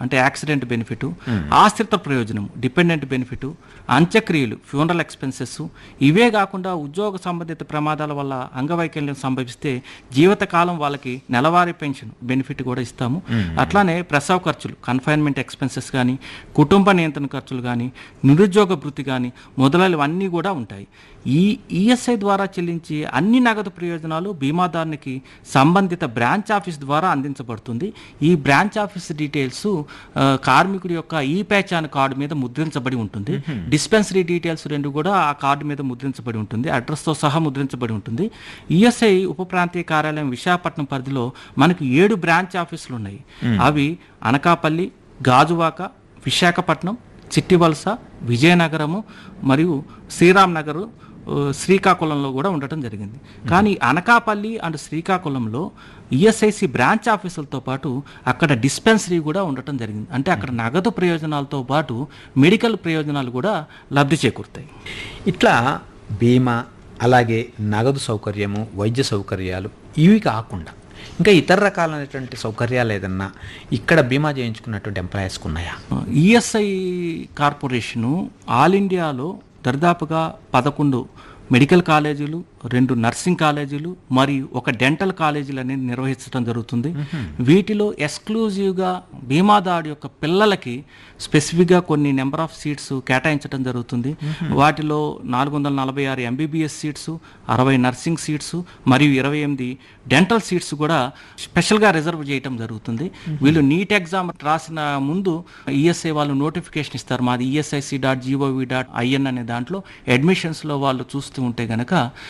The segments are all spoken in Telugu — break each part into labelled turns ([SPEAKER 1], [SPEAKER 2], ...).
[SPEAKER 1] అంటే యాక్సిడెంట్ బెనిఫిట్, ఆశ్రిత ప్రయోజనం డిపెండెంట్ బెనిఫిట్, అంత్యక్రియలు ఫ్యూనరల్ ఎక్స్పెన్సెస్, ఇవే కాకుండా ఉద్యోగ సంబంధిత ప్రమాదాల వల్ల అంగవైకల్యం సంభవిస్తే జీవితకాలం వాళ్ళకి నెలవారీ పెన్షన్ బెనిఫిట్ కూడా ఇస్తాము. అట్లానే ప్రసవ ఖర్చులు కన్ఫైన్మెంట్ ఎక్స్పెన్సెస్ కానీ, కుటుంబ నియంత్రణ ఖర్చులు కానీ, నిరుద్యోగ భృతి కానీ మొదలైనవన్నీ కూడా ఉంటాయి. ఈ ఈఎస్ఐ ద్వారా చెల్లించి అన్ని నగదు ప్రయోజనాలు బీమాదారునికి సంబంధిత బ్రాంచ్ ఆఫీస్ ద్వారా అందించబడుతుంది. ఈ బ్రాంచ్ ఆఫీస్ డీటెయిల్స్ కార్మికుడి యొక్క ఈ పహచాన్ కార్డు మీద ముద్రించబడి ఉంటుంది. డిస్పెన్సరీ డీటెయిల్స్ రెండు కూడా ఆ కార్డు మీద ముద్రించబడి ఉంటుంది, అడ్రస్తో సహా ముద్రించబడి ఉంటుంది. ఈఎస్ఐ ఉప ప్రాంతీయ కార్యాలయం విశాఖపట్నం పరిధిలో మనకు 7 బ్రాంచ్ ఆఫీసులు ఉన్నాయి. అవి అనకాపల్లి, గాజువాక, విశాఖపట్నం, చిట్టివలస, విజయనగరము మరియు శ్రీరామ్ నగర్, శ్రీకాకుళంలో కూడా ఉండటం జరిగింది. కానీ అనకాపల్లి అండ్ శ్రీకాకుళంలో ఈఎస్ఐసి బ్రాంచ్ ఆఫీసులతో పాటు అక్కడ డిస్పెన్సరీ కూడా ఉండటం జరిగింది. అంటే అక్కడ నగదు ప్రయోజనాలతో పాటు మెడికల్ ప్రయోజనాలు కూడా లబ్ధి చేకూరుతాయి.
[SPEAKER 2] ఇట్లా బీమా, అలాగే నగదు సౌకర్యము, వైద్య సౌకర్యాలు ఇవి కాకుండా ఇంకా ఇతర రకాలైనటువంటి సౌకర్యాలు ఏదన్నా ఇక్కడ బీమా చేయించుకున్నటువంటి ఎంప్లాయీస్కి ఉన్నాయా?
[SPEAKER 1] ఈఎస్ఐ కార్పొరేషను ఆల్ ఇండియాలో దరిదాపుగా 11 మెడికల్ కాలేజీలు, 2 నర్సింగ్ కాలేజీలు మరియు 1 డెంటల్ కాలేజీలు అనేది నిర్వహించడం జరుగుతుంది. వీటిలో ఎక్స్క్లూజివ్గా బీమాదారు యొక్క పిల్లలకి స్పెసిఫిక్గా కొన్ని నెంబర్ ఆఫ్ సీట్స్ కేటాయించడం జరుగుతుంది. వాటిలో 446 ఎంబీబీఎస్ సీట్స్, 60 నర్సింగ్ సీట్స్ మరియు 28 డెంటల్ సీట్స్ కూడా స్పెషల్గా రిజర్వ్ చేయడం జరుగుతుంది. వీళ్ళు నీట్ ఎగ్జామ్ రాసిన ముందు ఈఎస్ఐ వాళ్ళు నోటిఫికేషన్ ఇస్తారు. మాది ESIC.gov.in అనే దాంట్లో అడ్మిషన్స్లో వాళ్ళు చూస్తూ ఉంటే కనుక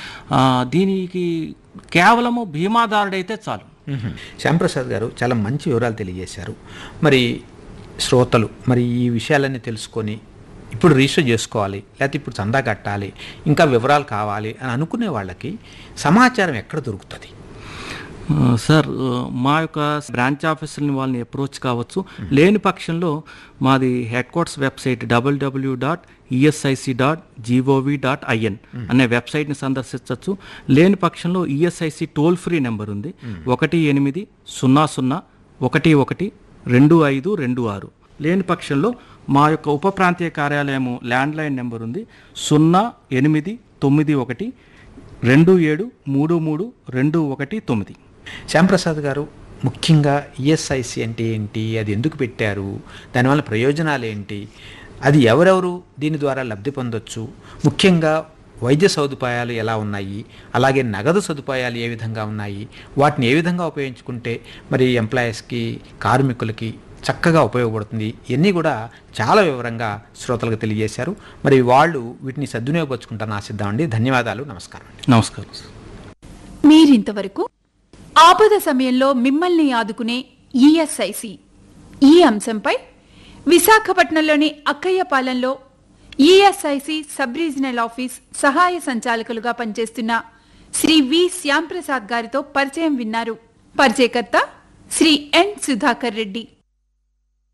[SPEAKER 1] దీనికి కేవలము బీమాదారుడైతే చాలు.
[SPEAKER 2] శ్యాంప్రసాద్ గారు చాలా మంచి వివరాలు తెలియజేశారు. మరి శ్రోతలు మరి ఈ విషయాలన్నీ తెలుసుకొని ఇప్పుడు రిజిస్టర్ చేసుకోవాలి, లేకపోతే ఇప్పుడు చందా కట్టాలి, ఇంకా వివరాలు కావాలి అని అనుకునే వాళ్ళకి సమాచారం ఎక్కడ దొరుకుతుంది?
[SPEAKER 1] సార్, మా యొక్క బ్రాంచ్ ఆఫీసులని వాళ్ళని అప్రోచ్ కావచ్చు. లేని పక్షంలో మాది హెడ్ క్వార్టర్స్ వెబ్సైట్ www.esic.gov.in అనే వెబ్సైట్ని సందర్శించవచ్చు. లేని పక్షంలో ఈఎస్ఐసి టోల్ ఫ్రీ నెంబర్ ఉంది, 1800-11-2526. లేని పక్షంలో మా యొక్క ఉప ప్రాంతీయ కార్యాలయము ల్యాండ్లైన్ నెంబర్ ఉంది, 0891-2733-219.
[SPEAKER 2] శ్యాంప్రసాద్ గారు, ముఖ్యంగా ఈఎస్ఐసి అంటే ఏంటి, అది ఎందుకు పెట్టారు, దానివల్ల ప్రయోజనాలు ఏంటి, అది ఎవరెవరు దీని ద్వారా లబ్ధి పొందొచ్చు, ముఖ్యంగా వైద్య సదుపాయాలు ఎలా ఉన్నాయి, అలాగే నగదు సదుపాయాలు ఏ విధంగా ఉన్నాయి, వాటిని ఏ విధంగా ఉపయోగించుకుంటే మరి ఎంప్లాయీస్కి, కార్మికులకి చక్కగా ఉపయోగపడుతుంది, ఇవన్నీ కూడా చాలా వివరంగా శ్రోతలకు తెలియజేశారు. మరి వాళ్ళు వీటిని సద్వినియోగపరుచుకుంటారని ఆశిద్దామండి. ధన్యవాదాలు. నమస్కారం.
[SPEAKER 1] నమస్కారం.
[SPEAKER 3] మీరింతవరకు ఆపద సమయంలో మిమ్మల్ని ఆదుకునే ఈఎస్ఐసి ఈ అంశంపై విశాఖపట్నంలోని అక్కయ్యపాలెంలో ఈఎస్ఐసి సబ్ రీజనల్ ఆఫీస్ సహాయ సంచాలకులుగా పనిచేస్తున్న శ్రీ వి శ్యాంప్రసాద్ గారితో పరిచయం విన్నారు. పరిచయకర్త శ్రీ ఎన్ సుధాకర్ రెడ్డి.